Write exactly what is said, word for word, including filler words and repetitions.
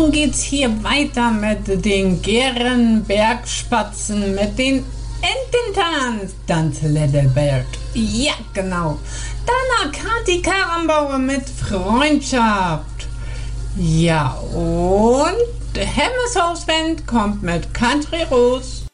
nun geht's hier weiter mit den Gärenbergspatzen, mit den Ententanz, Tanz Littlebird. Ja, genau. Dann Kati Karrenbauer mit Freundschaft. Ja, und Hemmeshausband kommt mit Country Rose.